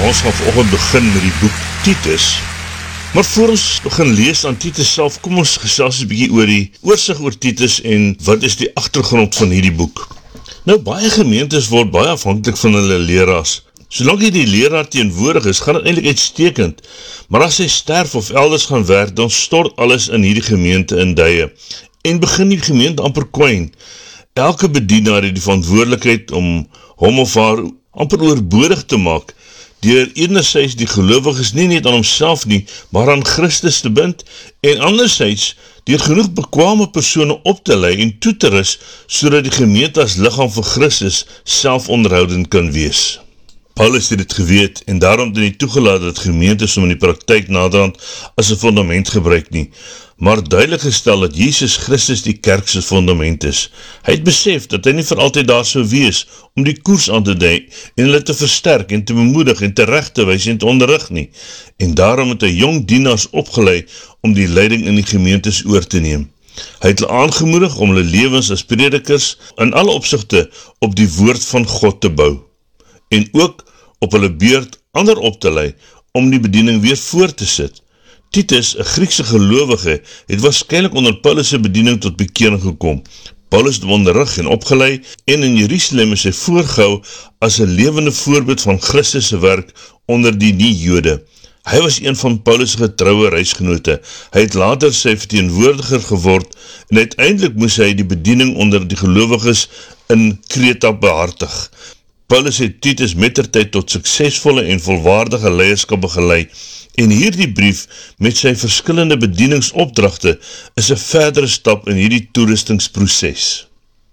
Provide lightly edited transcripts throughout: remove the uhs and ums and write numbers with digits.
Ons gaan vanoggend begin met die boek Titus. Maar voor ons begin lees aan Titus self, kom ons gesels 'n bietjie oor die oorsig oor Titus en wat is die agtergrond van hierdie boek. Nou, baie gemeentes word baie afhanklik van hulle leraars. Solank die leraar teenwoordig is, gaan dit eintlik uitstekend. Maar as hy sterf of elders gaan werk, dan stort alles in hierdie gemeente in duie. En begin die gemeente amper kwyn. Elke bedienaar het die verantwoordelikheid om hom of haar amper oorbodig te maak, deur enerzijds die gelowiges nie net aan homself nie, maar aan Christus te bind, en anderzijds deur genoeg bekwame persone op te lei en toe te rus, sodat die gemeente as liggaam van Christus selfonderhoudend kan wees. Paulus het dit geweet, en daarom het hy nie toegelaat dat gemeentes om in die praktyk naderhand as 'n fundament gebruik nie, maar duidelik gestel dat Jesus Christus die kerk se fundament is. Hy het besef dat hy nie vir altyd daar sou wees om die koers aan te dui en hulle te versterk en te bemoedig en terecht te wys en te onderrig nie, en daarom het hy jong dienaars opgelei om die leiding in die gemeentes oor te neem. Hy het hulle aangemoedig om hulle lewens as predikers in alle opsigte op die woord van God te bou, en ook op hulle beurt ander op te lei om die bediening weer voort te sit. Titus, 'n Griekse gelowige, het waarskynlik onder Paulus se bediening tot bekering gekom. Paulus het onderrig en opgelei, en in Jerusalem is hy voorgehou as 'n lewende voorbeeld van Christus se werk onder die nie-Jode. Hy was een van Paulus se getroue reisgenote. Hy het later sy verteenwoordiger geword, en uiteindelik moes hy die bediening onder die gelowiges in Kreta behartig. Paulus het Titus mettertyd tot suksesvolle en volwaardige leierskap begelei, en hierdie brief met sy verskillende bedieningsopdragte is 'n verdere stap in hierdie toerustingsproses.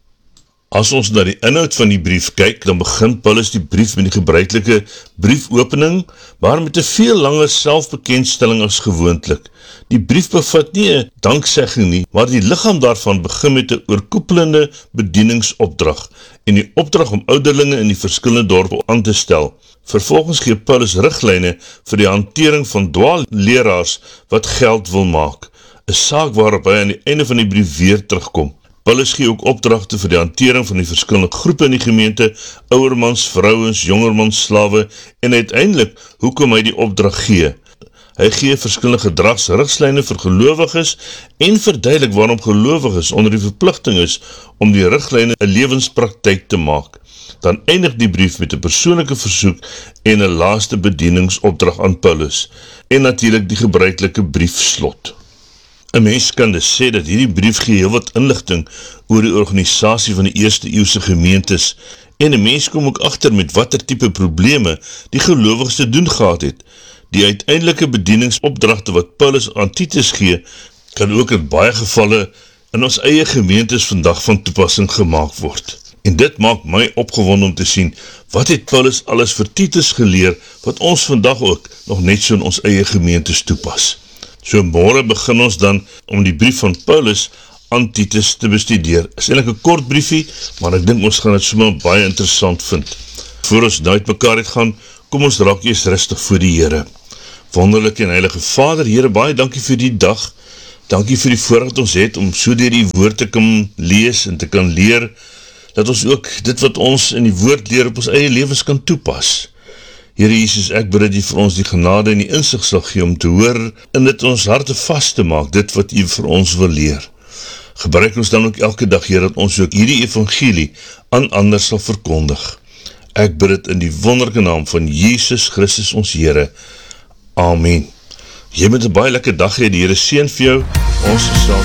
As ons na die inhoud van die brief kyk, dan begin Paulus die brief met die gebruikelike briefopening, maar met 'n veel langer selfbekendstelling as gewoonlik. Die brief bevat nie 'n danksegging nie, maar die liggaam daarvan begin met 'n oorkoepelende bedieningsopdrag en die opdrag om ouderlinge in die verskillende dorpe aan te stel. Vervolgens gee Paulus riglyne vir die hantering van dwaalleraars wat geld wil maak, 'n saak waarop hy aan die einde van die brief weer terugkom. Paulus gee ook opdragte vir die hantering van die verskillende groepe in die gemeente, ouermans, vrouens, jongermans, slawe, en uiteindelik hoekom hy die opdrag gee. Hy gee verskillende gedragsriglyne vir gelowiges en verduidelik waarom gelowiges onder die verpligting is om die riglyne 'n lewenspraktyk te maak. Dan eindig die brief met 'n persoonlike versoek en 'n laaste bedieningsopdrag aan Paulus, en natuurlik die gebruikelike briefslot. 'n Mens kan dus sê dat hierdie brief gee heel wat inligting oor die organisasie van die eerste eeuse gemeentes, en 'n mens kom ook agter met watter tipe probleme die gelowiges te doen gehad het. Die uiteindelike bedieningsopdragte wat Paulus aan Titus gee, kan ook in baie gevalle in ons eie gemeentes vandag van toepassing gemaak word. En dit maak my opgewonde om te sien, wat het Paulus alles vir Titus geleer, wat ons vandag ook nog net so in ons eie gemeentes toepas. So môre begin ons dan om die brief van Paulus aan Titus te bestudeer. Is eintlik 'n kort briefie, maar ek dink ons gaan dit sommer baie interessant vind. Voor ons nou uit mekaar uitgaan, kom ons raak eers rustig voor die Here. Wonderlike en heilige Vader, Here, baie dankie vir die dag. Dankie vir die voorreg wat ons het om so deur die woord te kan lees en te kan leer, dat ons ook dit wat ons in die woord leer op ons eie lewens kan toepas. Here Jesus, ek bid dat U vir ons die genade en die insig sal gee om te hoor en dit ons harte vas te maak, dit wat U vir ons wil leer. Gebruik ons dan ook elke dag, Here, dat ons ook hierdie evangelie aan ander sal verkondig. Ek bid dit in die wonderlike naam van Jesus Christus ons Here. Amen. Jy moet 'n baie lekker dag hê, die Here seën vir jou. Ons sal